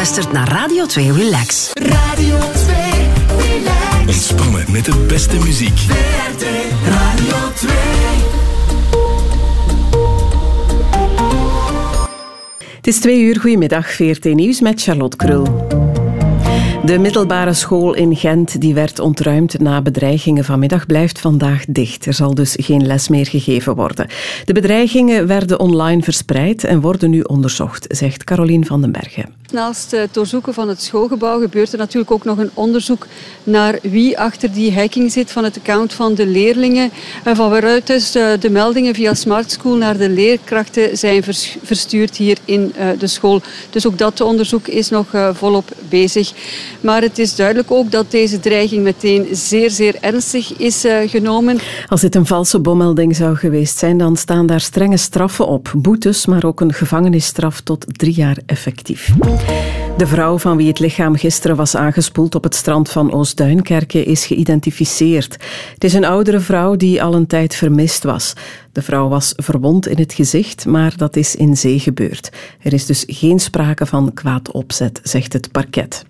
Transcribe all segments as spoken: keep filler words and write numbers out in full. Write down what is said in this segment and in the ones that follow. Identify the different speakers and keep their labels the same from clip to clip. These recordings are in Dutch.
Speaker 1: luistert naar Radio twee Relax.
Speaker 2: Radio twee Relax.
Speaker 3: Ontspannen met de beste muziek.
Speaker 2: V R T Radio twee.
Speaker 4: Het is twee uur, goedemiddag, V R T Nieuws met Charlotte Krul. De middelbare school in Gent die werd ontruimd na bedreigingen vanmiddag blijft vandaag dicht. Er zal dus geen les meer gegeven worden. De bedreigingen werden online verspreid en worden nu onderzocht, zegt Carolien van den Bergen.
Speaker 5: Naast het doorzoeken van het schoolgebouw gebeurt er natuurlijk ook nog een onderzoek naar wie achter die hacking zit van het account van de leerlingen. En van waaruit dus de meldingen via Smart School naar de leerkrachten zijn verstuurd hier in de school. Dus ook dat onderzoek is nog volop bezig. Maar het is duidelijk ook dat deze dreiging meteen zeer, zeer ernstig is genomen.
Speaker 4: Als dit een valse bommelding zou geweest zijn, dan staan daar strenge straffen op. Boetes, maar ook een gevangenisstraf tot drie jaar effectief. De vrouw van wie het lichaam gisteren was aangespoeld op het strand van Oostduinkerke is geïdentificeerd. Het is een oudere vrouw die al een tijd vermist was. De vrouw was verwond in het gezicht, maar dat is in zee gebeurd. Er is dus geen sprake van kwaad opzet, zegt het parket.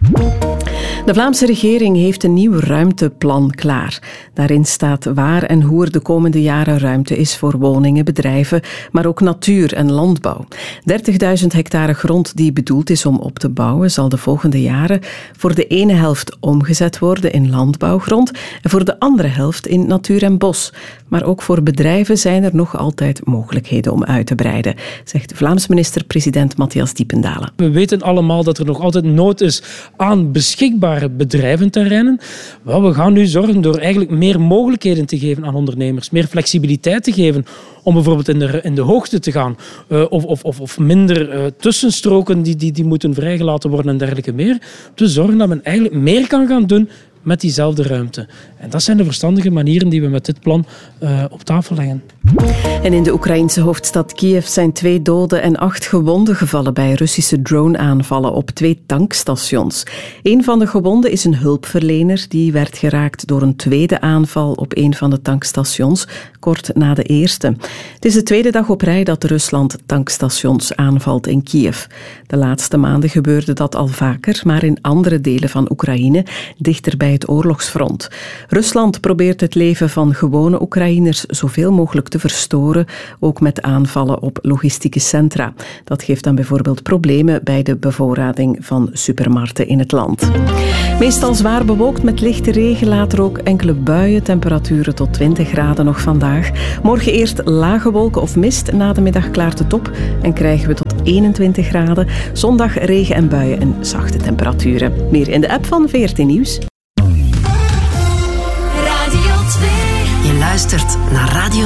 Speaker 4: De Vlaamse regering heeft een nieuw ruimteplan klaar. Daarin staat waar en hoe er de komende jaren ruimte is voor woningen, bedrijven, maar ook natuur en landbouw. dertigduizend hectare grond die bedoeld is om op te bouwen, zal de volgende jaren voor de ene helft omgezet worden in landbouwgrond en voor de andere helft in natuur en bos. Maar ook voor bedrijven zijn er nog altijd mogelijkheden om uit te breiden, zegt Vlaams minister-president Matthias Diependalen.
Speaker 6: We weten allemaal dat er nog altijd nood is aan beschikbare bedrijventerreinen. Wel, we gaan nu zorgen door eigenlijk meer mogelijkheden te geven aan ondernemers, meer flexibiliteit te geven om bijvoorbeeld in de, in de hoogte te gaan uh, of, of, of minder uh, tussenstroken die, die, die moeten vrijgelaten worden en dergelijke meer. Te zorgen dat men eigenlijk meer kan gaan doen met diezelfde ruimte. En dat zijn de verstandige manieren die we met dit plan uh, op tafel leggen.
Speaker 4: En in de Oekraïnse hoofdstad Kiev zijn twee doden en acht gewonden gevallen bij Russische drone-aanvallen op twee tankstations. Een van de gewonden is een hulpverlener die werd geraakt door een tweede aanval op een van de tankstations, kort na de eerste. Het is de tweede dag op rij dat Rusland tankstations aanvalt in Kiev. De laatste maanden gebeurde dat al vaker, maar in andere delen van Oekraïne, dichter bij het oorlogsfront. Rusland probeert het leven van gewone Oekraïners zoveel mogelijk te verstoren, ook met aanvallen op logistieke centra. Dat geeft dan bijvoorbeeld problemen bij de bevoorrading van supermarkten in het land. Meestal zwaar bewolkt met lichte regen, later ook enkele buien, temperaturen tot twintig graden nog vandaag. Morgen eerst lage wolken of mist, na de middag klaart het op en krijgen we tot eenentwintig graden. Zondag regen en buien en zachte temperaturen. Meer in de app van V R T Nieuws.
Speaker 1: Je luistert naar Radio